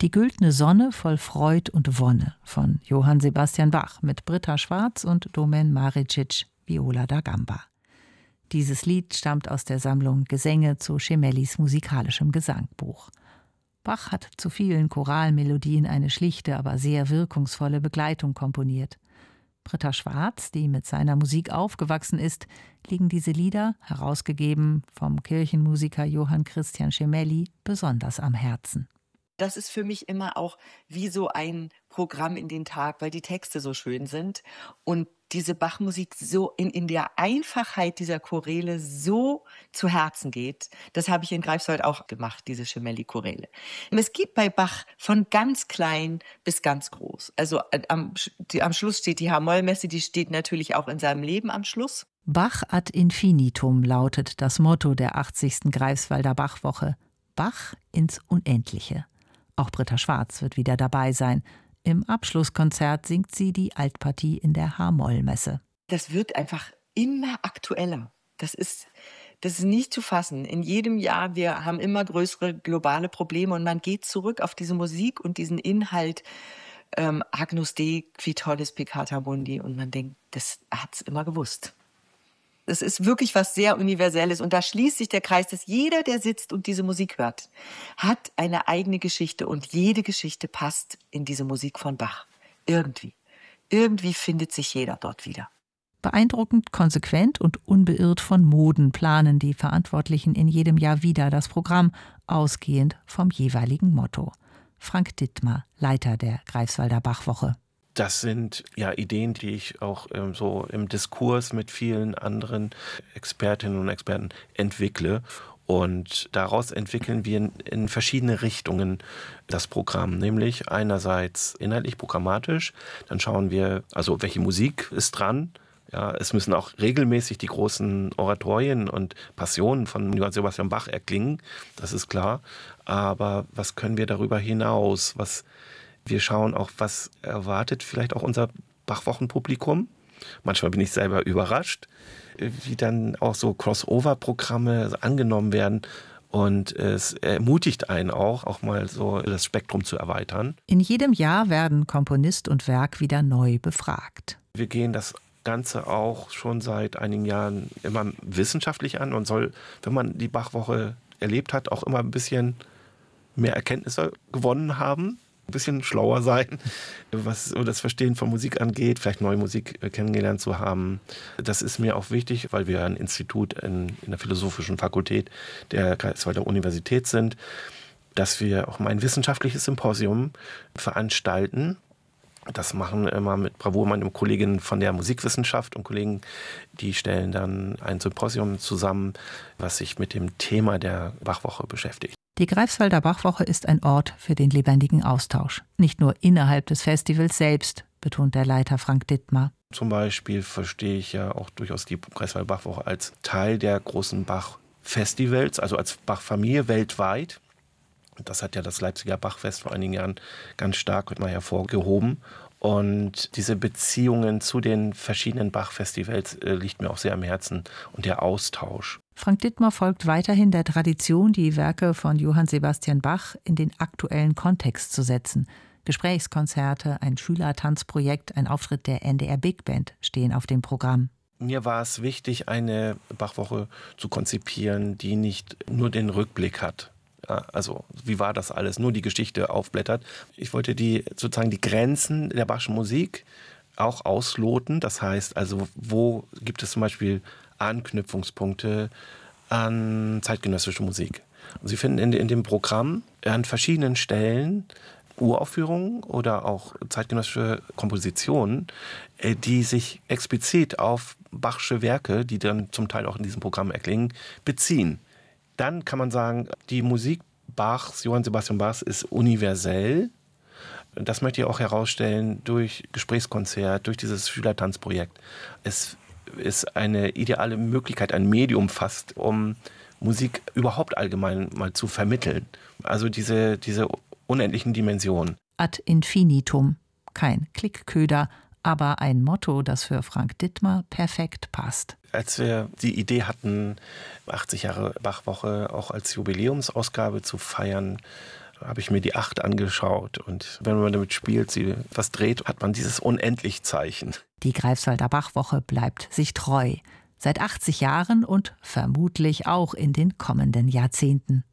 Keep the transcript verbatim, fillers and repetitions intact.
Die güldne Sonne voll Freud und Wonne von Johann Sebastian Bach mit Britta Schwarz und Domen Maricic, Viola da Gamba. Dieses Lied stammt aus der Sammlung Gesänge zu Gemellis musikalischem Gesangbuch. Bach hat zu vielen Choralmelodien eine schlichte, aber sehr wirkungsvolle Begleitung komponiert. Britta Schwarz, die mit seiner Musik aufgewachsen ist, liegen diese Lieder, herausgegeben vom Kirchenmusiker Johann Christian Gemelli, besonders am Herzen. Das ist für mich immer auch wie so ein Programm in den Tag, weil die Texte so schön sind und diese Bachmusik so in, in der Einfachheit dieser Choräle so zu Herzen geht. Das habe ich in Greifswald auch gemacht, diese Gemelli-Choräle. Es gibt bei Bach von ganz klein bis ganz groß. Also am, die, am Schluss steht die H-Moll-Messe, die steht natürlich auch in seinem Leben am Schluss. Bach ad infinitum lautet das Motto der achtzigsten Greifswalder Bachwoche. Bach ins Unendliche. Auch Britta Schwarz wird wieder dabei sein. Im Abschlusskonzert singt sie die Altpartie in der H-Moll-Messe. Das wird einfach immer aktueller. Das ist, das ist nicht zu fassen. In jedem Jahr, wir haben immer größere globale Probleme und man geht zurück auf diese Musik und diesen Inhalt ähm, Agnus Dei, qui tollis peccata mundi und man denkt, das hat's immer gewusst. Es ist wirklich was sehr Universelles und da schließt sich der Kreis, dass jeder, der sitzt und diese Musik hört, hat eine eigene Geschichte und jede Geschichte passt in diese Musik von Bach. Irgendwie. Irgendwie findet sich jeder dort wieder. Beeindruckend, konsequent und unbeirrt von Moden planen die Verantwortlichen in jedem Jahr wieder das Programm, ausgehend vom jeweiligen Motto. Frank Dittmar, Leiter der Greifswalder Bachwoche. Das sind ja Ideen, die ich auch ähm, so im Diskurs mit vielen anderen Expertinnen und Experten entwickle. Und daraus entwickeln wir in, in verschiedene Richtungen das Programm. Nämlich einerseits inhaltlich programmatisch. Dann schauen wir, also welche Musik ist dran. Ja, es müssen auch regelmäßig die großen Oratorien und Passionen von Johann Sebastian Bach erklingen. Das ist klar. Aber was können wir darüber hinaus? Was Wir schauen auch, was erwartet vielleicht auch unser Bachwochenpublikum. Manchmal bin ich selber überrascht, wie dann auch so Crossover-Programme angenommen werden. Und es ermutigt einen auch, auch mal so das Spektrum zu erweitern. In jedem Jahr werden Komponist und Werk wieder neu befragt. Wir gehen das Ganze auch schon seit einigen Jahren immer wissenschaftlich an und soll, wenn man die Bachwoche erlebt hat, auch immer ein bisschen mehr Erkenntnisse gewonnen haben. Ein bisschen schlauer sein, was das Verstehen von Musik angeht, vielleicht neue Musik kennengelernt zu haben. Das ist mir auch wichtig, weil wir ein Institut in, in der Philosophischen Fakultät der Greifswalder Universität sind, dass wir auch mal ein wissenschaftliches Symposium veranstalten. Das machen immer mit Bravour meine Kolleginnen von der Musikwissenschaft und Kollegen, die stellen dann ein Symposium zusammen, was sich mit dem Thema der Bachwoche beschäftigt. Die Greifswalder Bachwoche ist ein Ort für den lebendigen Austausch. Nicht nur innerhalb des Festivals selbst, betont der Leiter Frank Dittmar. Zum Beispiel verstehe ich ja auch durchaus die Greifswalder Bachwoche als Teil der großen Bach-Festivals, also als Bachfamilie weltweit. Das hat ja das Leipziger Bachfest vor einigen Jahren ganz stark mal hervorgehoben. Und diese Beziehungen zu den verschiedenen Bach-Festivals äh, liegt mir auch sehr am Herzen und der Austausch. Frank Dittmar folgt weiterhin der Tradition, die Werke von Johann Sebastian Bach in den aktuellen Kontext zu setzen. Gesprächskonzerte, ein Schülertanzprojekt, ein Auftritt der N D R Big Band stehen auf dem Programm. Mir war es wichtig, eine Bachwoche zu konzipieren, die nicht nur den Rückblick hat. Ja, also wie war das alles, nur die Geschichte aufblättert. Ich wollte die sozusagen die Grenzen der Bachschen Musik auch ausloten. Das heißt also, wo gibt es zum Beispiel Anknüpfungspunkte an zeitgenössische Musik. Und Sie finden in, in dem Programm an verschiedenen Stellen Uraufführungen oder auch zeitgenössische Kompositionen, die sich explizit auf Bachsche Werke, die dann zum Teil auch in diesem Programm erklingen, beziehen. Dann kann man sagen, die Musik Bachs, Johann Sebastian Bachs, ist universell. Das möchte ich auch herausstellen durch Gesprächskonzert, durch dieses Schülertanzprojekt. Es ist eine ideale Möglichkeit, ein Medium fast, um Musik überhaupt allgemein mal zu vermitteln. Also diese, diese unendlichen Dimensionen. Ad infinitum. Kein Klickköder, aber ein Motto, das für Frank Dittmar perfekt passt. Als wir die Idee hatten, achtzig Jahre Bachwoche auch als Jubiläumsausgabe zu feiern, habe ich mir die Acht angeschaut. Und wenn man damit spielt, sie was dreht, hat man dieses Unendlich-Zeichen. Die Greifswalder Bachwoche bleibt sich treu. Seit achtzig Jahren und vermutlich auch in den kommenden Jahrzehnten.